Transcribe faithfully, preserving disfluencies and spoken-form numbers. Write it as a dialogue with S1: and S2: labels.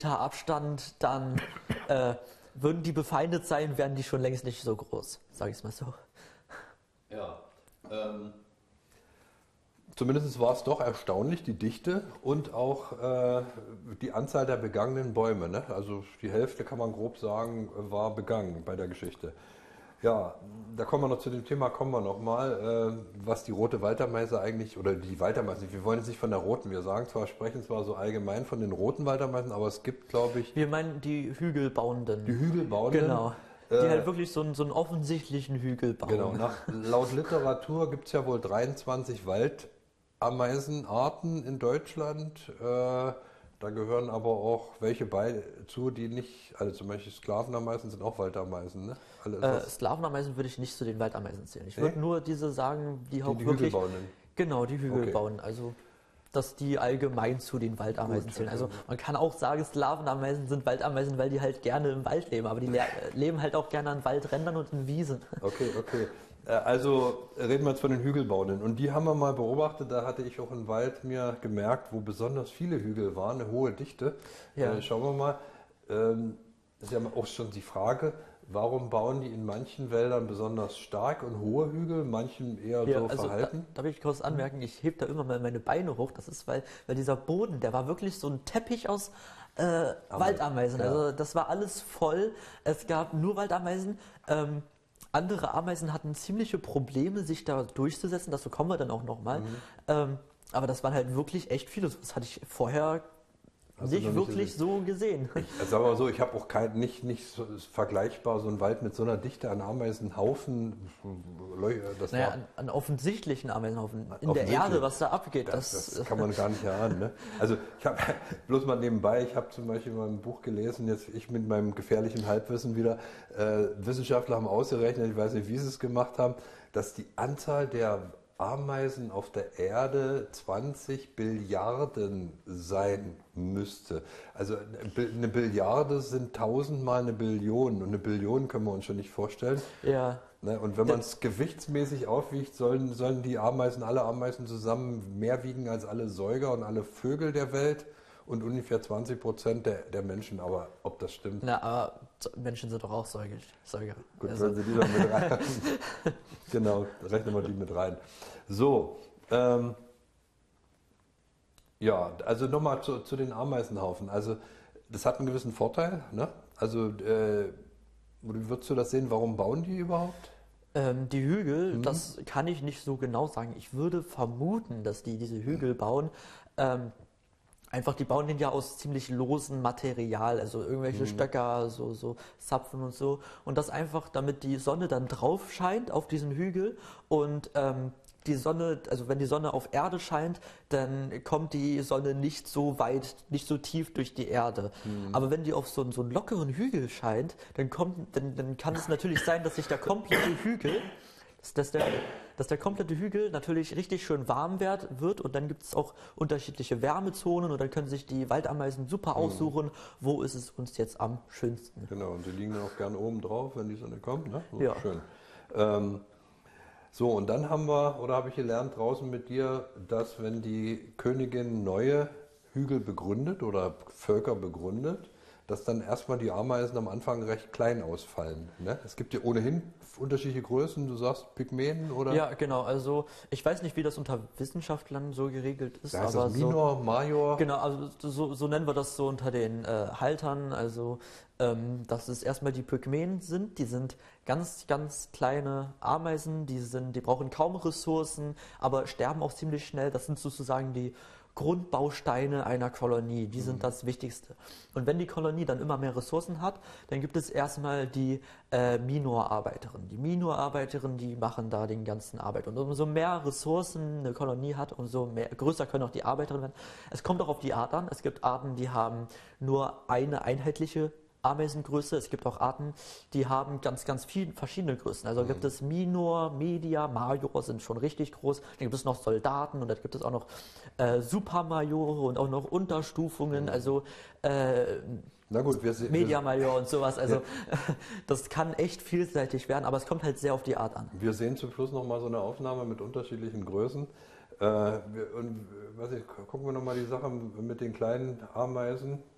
S1: Abstand, dann äh, würden die befeindet sein, wären die schon längst nicht so groß, sage ich es mal so.
S2: Ja, ähm, zumindest war es doch erstaunlich, die Dichte und auch äh, die Anzahl der begangenen Bäume. Ne? Also die Hälfte, kann man grob sagen, war begangen bei der Geschichte. Ja, da kommen wir noch zu dem Thema, kommen wir noch mal, äh, was die rote Waldammeise eigentlich, oder die Waldammeise, wir wollen jetzt nicht von der roten, wir sagen zwar, sprechen zwar so allgemein von den roten Waldameisen, aber es gibt, glaube ich...
S1: Wir meinen die Hügelbauenden.
S2: Die Hügelbauenden.
S1: Genau, die äh, halt wirklich so einen, so einen offensichtlichen Hügel bauen.
S2: Genau, nach, laut Literatur gibt es ja wohl dreiundzwanzig Waldameisenarten in Deutschland. Äh, Da gehören aber auch welche bei zu, die nicht, also zum Beispiel Sklavenameisen sind auch Waldameisen, ne?
S1: Äh, Sklavenameisen würde ich nicht zu den Waldameisen zählen. Ich
S2: Nee?
S1: würde nur diese sagen, die,
S2: Die,
S1: auch
S2: die
S1: wirklich...
S2: Hügelbauenden.
S1: Genau, die Hügel
S2: Okay.
S1: bauen. Also, dass die allgemein zu den Waldameisen
S2: Gut,
S1: zählen. Also,
S2: okay.
S1: man kann auch sagen, Sklavenameisen sind Waldameisen, weil die halt gerne im Wald leben. Aber die le leben halt auch gerne an Waldrändern und in Wiesen.
S2: Okay, okay. Also reden wir jetzt von den Hügelbauenden. Und die haben wir mal beobachtet. Da hatte ich auch im Wald mir gemerkt, wo besonders viele Hügel waren, eine hohe Dichte.
S1: Ja.
S2: Äh, schauen wir mal. Ähm, das ist ja auch schon die Frage, warum bauen die in manchen Wäldern besonders stark und hohe Hügel, manchen eher
S1: Ja,
S2: so
S1: also
S2: verhalten?
S1: Da, da will ich kurz anmerken, ich heb da immer mal meine Beine hoch. Das ist, weil, weil dieser Boden, der war wirklich so ein Teppich aus äh, Waldameisen.
S2: ja.
S1: Also das war alles voll. Es gab nur Waldameisen. Ähm, andere Ameisen hatten ziemliche Probleme, sich da durchzusetzen. Dazu kommen wir dann auch nochmal. Mhm. Ähm, aber das waren halt wirklich echt viele. Das hatte ich vorher
S2: Hast du
S1: nicht
S2: noch nicht
S1: wirklich so gesehen.
S2: Ich sag mal so, ich habe auch kein, nicht, nicht so vergleichbar so ein Wald mit so einer Dichte an Ameisenhaufen. Das
S1: Naja,
S2: war,
S1: an, an offensichtlichen Ameisenhaufen. In der
S2: offensichtlich.
S1: Erde, was da abgeht.
S2: Das,
S1: Das,
S2: das kann man gar nicht erahnen. Ne? Also ich habe bloß mal nebenbei, ich habe zum Beispiel mal ein Buch gelesen, jetzt ich mit meinem gefährlichen Halbwissen wieder, äh, Wissenschaftler haben ausgerechnet, ich weiß nicht, wie sie es gemacht haben, dass die Anzahl der Ameisen auf der Erde zwanzig Billiarden sein müsste. Also eine Billiarde sind tausendmal eine Billion und eine Billion können wir uns schon nicht vorstellen.
S1: ja.
S2: Und wenn man es gewichtsmäßig aufwiegt, sollen, sollen die Ameisen, alle Ameisen zusammen mehr wiegen als alle Säuger und alle Vögel der Welt und ungefähr zwanzig Prozent der, der Menschen. Aber ob das stimmt?
S1: Na, aber Menschen sind doch auch Säuger. Säuger.
S2: Gut,
S1: Also.
S2: sollen sie die dann mit rein. Genau, rechnen wir die mit rein. So, ähm, ja, also nochmal zu, zu den Ameisenhaufen. Also das hat einen gewissen Vorteil, ne? Also äh, wie würdest du das sehen? Warum bauen die überhaupt?
S1: Ähm, die Hügel,
S2: Mhm.
S1: das kann ich nicht so genau sagen. Ich würde vermuten, dass die diese Hügel bauen. Ähm, einfach, die bauen den ja aus ziemlich losem Material, also irgendwelche
S2: Mhm.
S1: Stöcker, so, so Zapfen und so. Und das einfach, damit die Sonne dann drauf scheint auf diesen Hügel und ähm, die Sonne, also wenn die Sonne auf Erde scheint, dann kommt die Sonne nicht so weit, nicht so tief durch die Erde.
S2: Mhm.
S1: Aber wenn die auf so, einen- so einen lockeren Hügel scheint, dann kommt, dann, dann kann es natürlich sein, dass sich der komplette Hügel, dass, dass, der, dass der komplette Hügel natürlich richtig schön warm werd, wird und dann gibt es auch unterschiedliche Wärmezonen und dann können sich die Waldameisen super aussuchen, wo ist es uns jetzt am schönsten.
S2: Genau, und die liegen dann auch gerne oben drauf, wenn die Sonne kommt. Ne? So,
S1: Ja.
S2: Schön. Ähm, so, und dann haben wir, oder habe ich gelernt draußen mit dir, dass wenn die Königin neue Hügel begründet oder Völker begründet, dass dann erstmal die Ameisen am Anfang recht klein ausfallen. Ne? Es gibt ja ohnehin unterschiedliche Größen, du sagst Pygmäen oder?
S1: Ja, genau, also ich weiß nicht, wie das unter Wissenschaftlern so geregelt ist,
S2: Da heißt
S1: aber
S2: das Minor,
S1: so,
S2: Major.
S1: genau, also so, so nennen wir das so unter den äh, Haltern, also ähm, dass es erstmal die Pygmäen sind, die sind ganz, ganz kleine Ameisen, die sind, die brauchen kaum Ressourcen, aber sterben auch ziemlich schnell, das sind sozusagen die Grundbausteine einer Kolonie, die sind das Wichtigste. Und wenn die Kolonie dann immer mehr Ressourcen hat, dann gibt es erstmal die äh, Minor-Arbeiterin. Die Minor-Arbeiterin, die machen da den ganzen Arbeit. Und umso mehr Ressourcen eine Kolonie hat, umso mehr, größer können auch die Arbeiterinnen werden. Es kommt auch auf die Art an. Es gibt Arten, die haben nur eine einheitliche Ameisengröße. Es gibt auch Arten, die haben ganz, ganz viele verschiedene Größen. Also gibt es Minor, Media, Major sind schon richtig groß. Dann gibt es noch Soldaten und dann gibt es auch noch äh, Supermajore und auch noch Unterstufungen. Also äh,
S2: Na gut, wir sehen.
S1: Media Major und sowas. Also ja. Das kann echt vielseitig werden, aber es kommt halt sehr auf die Art an.
S2: Wir sehen zum Schluss nochmal so eine Aufnahme mit unterschiedlichen Größen. Äh, wir, und, weiß ich, gucken wir nochmal die Sache mit den kleinen Ameisen.